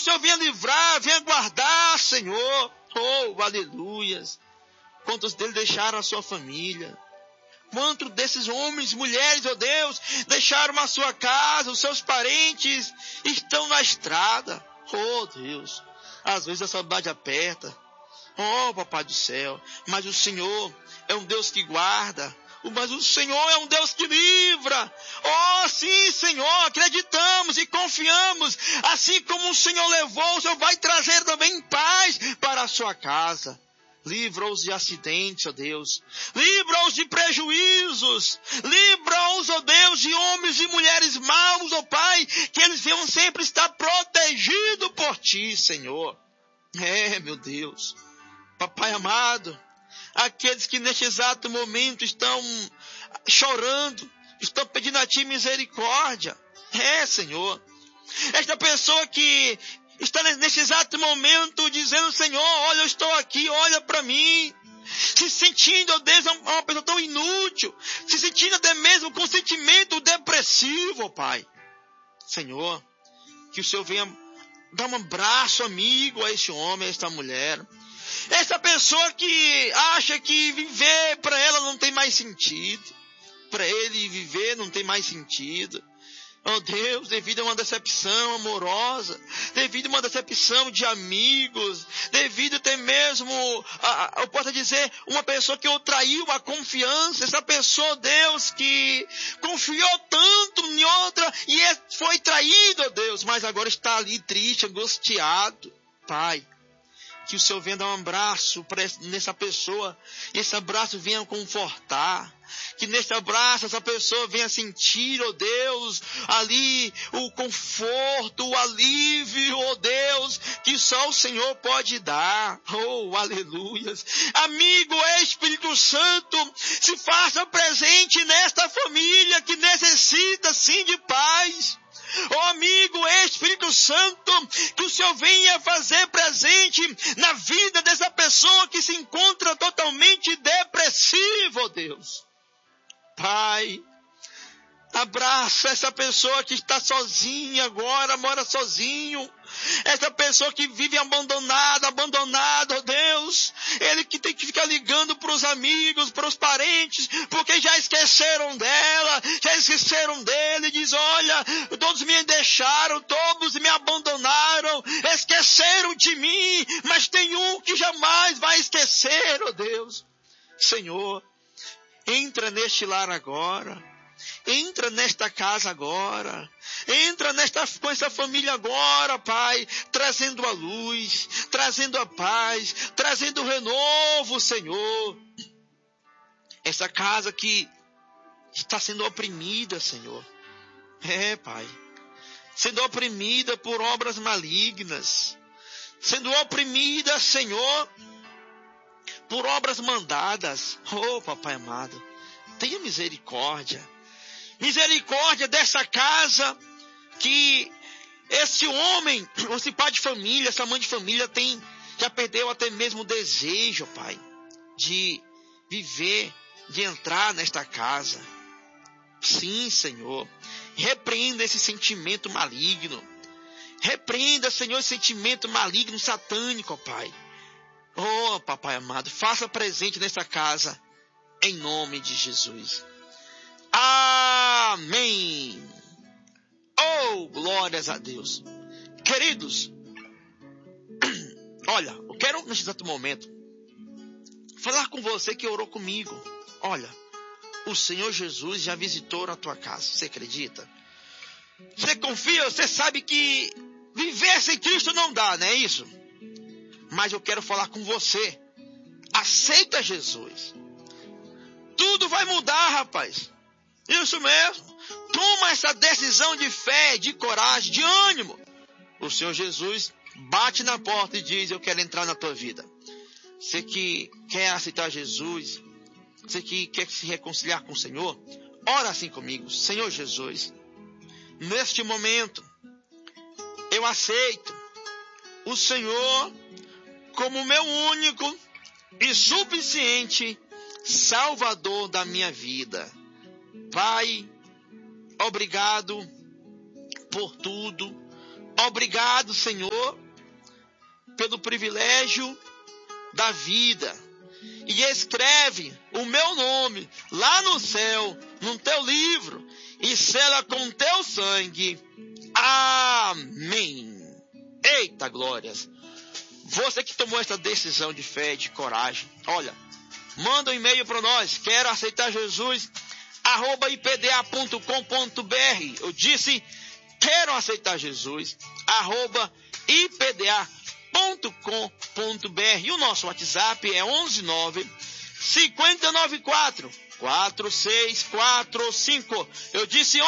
Senhor venha livrar, venha guardar, Senhor. Oh, aleluias. Quantos deles deixaram a sua família? Quantos desses homens, mulheres, ó Deus, deixaram a sua casa, os seus parentes estão na estrada. Oh, Deus, às vezes a saudade aperta. Oh, Papai do céu, mas o Senhor é um Deus que guarda. Mas o Senhor é um Deus que livra. Oh, sim, Senhor, acreditamos e confiamos. Assim como o Senhor levou, o Senhor vai trazer também paz para a sua casa. Livra-os de acidentes, ó Deus. Livra-os de prejuízos. Livra-os, ó Deus, de homens e mulheres maus, ó Pai, que eles venham sempre estar protegidos por Ti, Senhor. Meu Deus. Papai amado, aqueles que neste exato momento estão chorando, estão pedindo a Ti misericórdia. Senhor. Esta pessoa que está nesse exato momento dizendo, Senhor, olha, eu estou aqui, olha para mim. Se sentindo, ó Deus, uma pessoa tão inútil. Se sentindo até mesmo com sentimento depressivo, ó Pai. Senhor, que o Senhor venha dar um abraço amigo a este homem, a esta mulher. Essa pessoa que acha que viver para ela não tem mais sentido. Para ele viver não tem mais sentido. Oh Deus, devido a uma decepção amorosa, devido a uma decepção de amigos, devido até mesmo, eu posso dizer, uma pessoa que traiu a confiança, essa pessoa, Deus, que confiou tanto em outra e foi traído, oh Deus, mas agora está ali triste, angustiado. Pai, que o Senhor venha dar um abraço nessa pessoa, e esse abraço venha confortar. Que neste abraço essa pessoa venha sentir, oh Deus, ali o conforto, o alívio, oh Deus, que só o Senhor pode dar. Oh, aleluias. Amigo Espírito Santo, se faça presente nesta família que necessita sim de paz. Oh amigo Espírito Santo, que o Senhor venha fazer presente na vida dessa pessoa que se encontra totalmente depressiva, oh Deus. Pai, abraça essa pessoa que está sozinha agora, mora sozinho. Essa pessoa que vive abandonado, oh Deus. Ele que tem que ficar ligando para os amigos, para os parentes, porque já esqueceram dela, já esqueceram dele. Diz, olha, todos me deixaram, todos me abandonaram, esqueceram de mim, mas tem um que jamais vai esquecer, oh Deus. Senhor, entra neste lar agora. Entra nesta casa agora. Entra com essa família agora, Pai. Trazendo a luz, trazendo a paz, trazendo o renovo, Senhor. Essa casa que está sendo oprimida, Senhor. Pai. Sendo oprimida por obras malignas. Sendo oprimida, Senhor, por obras mandadas. Oh, Papai amado, tenha misericórdia. Misericórdia dessa casa que esse homem, esse pai de família, essa mãe de família já perdeu até mesmo o desejo, Pai, de viver, de entrar nesta casa. Sim, Senhor. Repreenda esse sentimento maligno. Repreenda, Senhor, esse sentimento maligno, satânico, Pai. Oh, Papai amado, faça presente nessa casa, em nome de Jesus. Amém. Oh, glórias a Deus. Queridos, olha, eu quero neste exato momento falar com você que orou comigo. Olha, o Senhor Jesus já visitou a tua casa, você acredita? Você confia, você sabe que viver sem Cristo não dá, não é isso? Mas eu quero falar com você. Aceita Jesus. Tudo vai mudar, rapaz. Isso mesmo. Toma essa decisão de fé, de coragem, de ânimo. O Senhor Jesus bate na porta e diz, eu quero entrar na tua vida. Você que quer aceitar Jesus, você que quer se reconciliar com o Senhor, ora assim comigo. Senhor Jesus, neste momento, eu aceito o Senhor como meu único e suficiente Salvador da minha vida. Pai, obrigado por tudo. Obrigado, Senhor, pelo privilégio da vida. E escreve o meu nome lá no céu, no teu livro, e sela com teu sangue. Amém. Eita glórias. Você que tomou essa decisão de fé, de coragem, olha, manda um e-mail para nós. Quero aceitar Jesus, @ipda.com.br. Eu disse, quero aceitar Jesus, @ipda.com.br. E o nosso WhatsApp é 119-5094-4645. Eu disse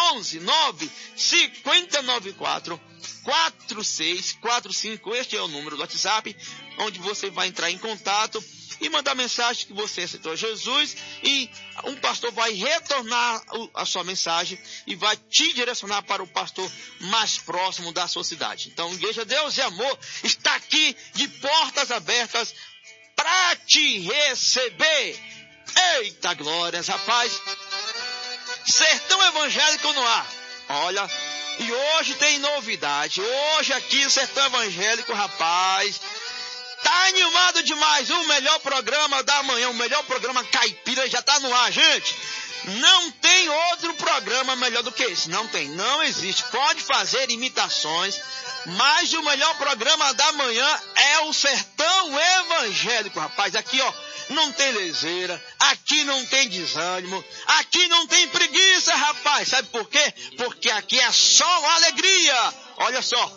119-5094-4645. Este é o número do WhatsApp, onde você vai entrar em contato e mandar mensagem que você aceitou Jesus, e um pastor vai retornar a sua mensagem e vai te direcionar para o pastor mais próximo da sua cidade. Então, Igreja Deus e Amor está aqui de portas abertas para te receber. Eita glórias, rapaz. Sertão Evangélico no ar. Olha, e hoje tem novidade. Hoje aqui o Sertão Evangélico, rapaz, tá animado demais. O melhor programa da manhã, o melhor programa caipira já tá no ar, gente. Não tem outro programa melhor do que esse. Não tem, não existe. Pode fazer imitações, mas o melhor programa da manhã é o Sertão Evangélico, rapaz. Aqui, ó, não tem leseira, aqui não tem desânimo, aqui não tem preguiça, rapaz. Sabe por quê? Porque aqui é só alegria. Olha só.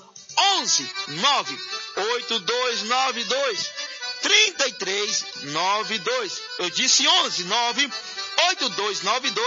11-9-8292-3392. Eu disse 11-9-8292